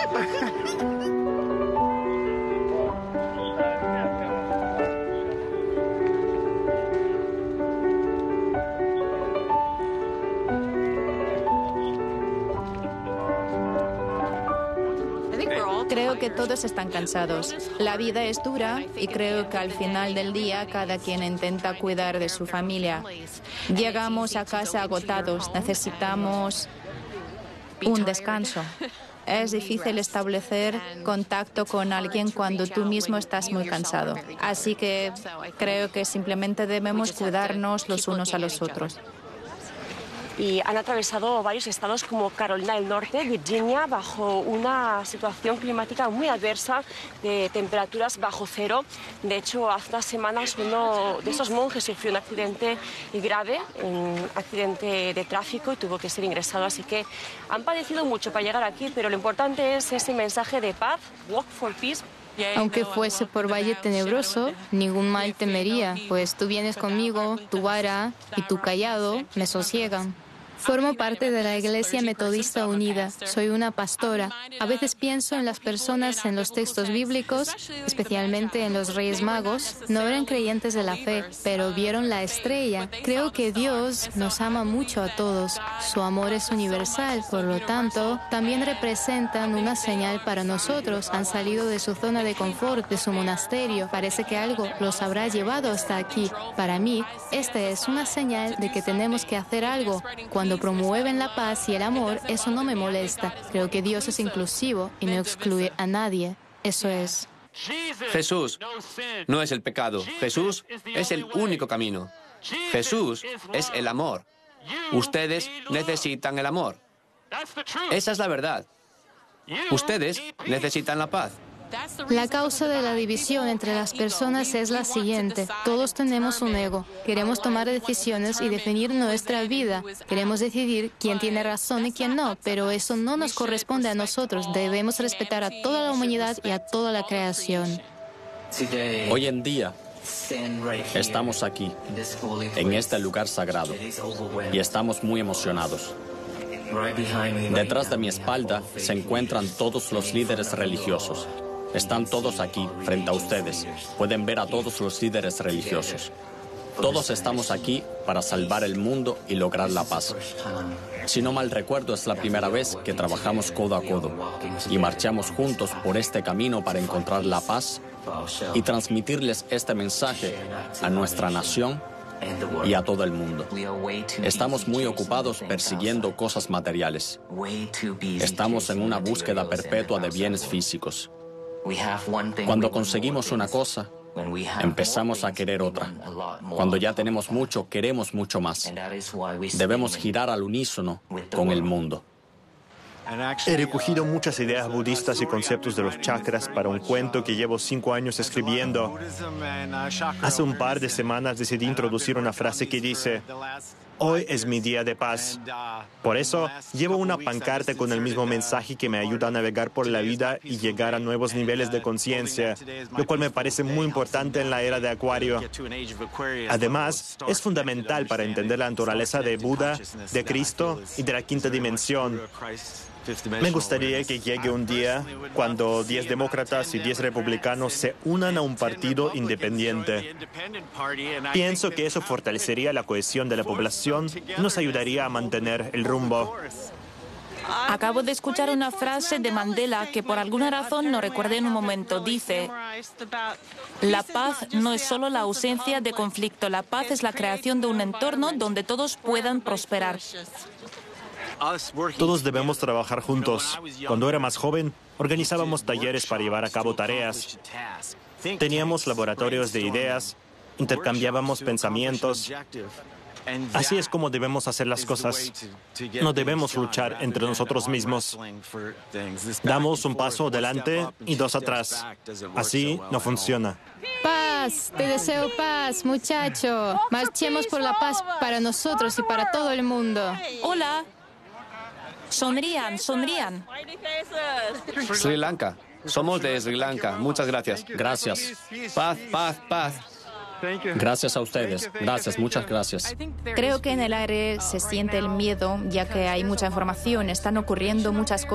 Creo que todos están cansados. La vida es dura y creo que al final del día cada quien intenta cuidar de su familia. Llegamos a casa agotados, necesitamos un descanso. Es difícil establecer contacto con alguien cuando tú mismo estás muy cansado. Así que creo que simplemente debemos cuidarnos los unos a los otros. Y han atravesado varios estados como Carolina del Norte, Virginia, bajo una situación climática muy adversa de temperaturas bajo cero. De hecho, hace unas semanas uno de esos monjes sufrió un accidente grave, un accidente de tráfico y tuvo que ser ingresado. Así que han padecido mucho para llegar aquí, pero lo importante es ese mensaje de paz, Walk for Peace. Aunque fuese por valle tenebroso, ningún mal temería, pues tú vienes conmigo, tu vara y tu cayado me sosiegan. Formo parte de la Iglesia Metodista Unida. Soy una pastora. A veces pienso en las personas en los textos bíblicos, especialmente en los Reyes Magos. No eran creyentes de la fe, pero vieron la estrella. Creo que Dios nos ama mucho a todos. Su amor es universal, por lo tanto, también representan una señal para nosotros. Han salido de su zona de confort, de su monasterio. Parece que algo los habrá llevado hasta aquí. Para mí, esta es una señal de que tenemos que hacer algo. Cuando promueven la paz y el amor, eso no me molesta. Creo que Dios es inclusivo y no excluye a nadie. Eso es. Jesús no es el pecado. Jesús es el único camino. Jesús es el amor. Ustedes necesitan el amor. Esa es la verdad. Ustedes necesitan la paz. La causa de la división entre las personas es la siguiente. Todos tenemos un ego. Queremos tomar decisiones y definir nuestra vida. Queremos decidir quién tiene razón y quién no, pero eso no nos corresponde a nosotros. Debemos respetar a toda la humanidad y a toda la creación. Hoy en día estamos aquí, en este lugar sagrado, y estamos muy emocionados. Detrás de mi espalda se encuentran todos los líderes religiosos. Están todos aquí, frente a ustedes. Pueden ver a todos los líderes religiosos. Todos estamos aquí para salvar el mundo y lograr la paz. Si no mal recuerdo, es la primera vez que trabajamos codo a codo y marchamos juntos por este camino para encontrar la paz y transmitirles este mensaje a nuestra nación y a todo el mundo. Estamos muy ocupados persiguiendo cosas materiales. Estamos en una búsqueda perpetua de bienes físicos. Cuando conseguimos una cosa, empezamos a querer otra. Cuando ya tenemos mucho, queremos mucho más. Debemos girar al unísono con el mundo. He recogido muchas ideas budistas y conceptos de los chakras para un cuento que llevo 5 años escribiendo. Hace un par de semanas decidí introducir una frase que dice: hoy es mi día de paz. Por eso, llevo una pancarta con el mismo mensaje que me ayuda a navegar por la vida y llegar a nuevos niveles de conciencia, lo cual me parece muy importante en la era de Acuario. Además, es fundamental para entender la naturaleza de Buda, de Cristo y de la quinta dimensión. Me gustaría que llegue un día cuando 10 demócratas y 10 republicanos se unan a un partido independiente. Pienso que eso fortalecería la cohesión de la población y nos ayudaría a mantener el rumbo. Acabo de escuchar una frase de Mandela que por alguna razón no recuerdo en un momento. Dice: la paz no es solo la ausencia de conflicto, la paz es la creación de un entorno donde todos puedan prosperar. Todos debemos trabajar juntos. Cuando era más joven, organizábamos talleres para llevar a cabo tareas. Teníamos laboratorios de ideas, intercambiábamos pensamientos. Así es como debemos hacer las cosas. No debemos luchar entre nosotros mismos. Damos un paso adelante y 2 atrás. Así no funciona. Paz, te deseo paz, muchacho. Marchemos por la paz para nosotros y para todo el mundo. Hola. Sonrían, sonrían. Sri Lanka. Somos de Sri Lanka. Muchas gracias. Gracias. Paz, paz, paz. Gracias a ustedes. Gracias, muchas gracias. Creo que en el aire se siente el miedo, ya que hay mucha información, están ocurriendo muchas cosas.